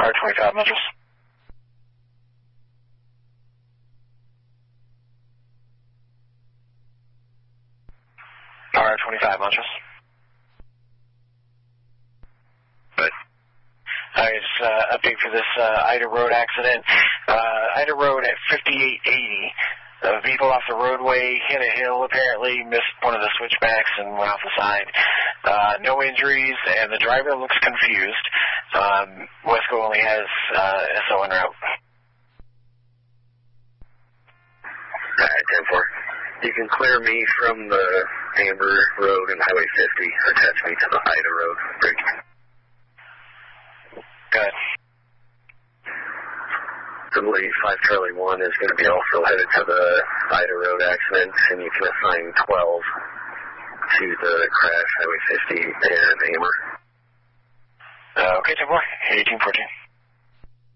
R25 Metros. R25 Metros. Good. Alright, update for this Ida Road accident. Ida Road at 5880. A vehicle off the roadway hit a hill, apparently missed one of the switchbacks and went off the side. No injuries, and the driver looks confused. Wesco only has SO en route. Alright, 10-4. You can clear me from the Amber Road and Highway 50. Attach me to the Ida Road bridge. Good. I believe 5 Charlie 1 is going to be also headed to the Ida Road accident, and you can assign 12 to the crash, Highway 50 and Amber. Okay, 10-4. 1814.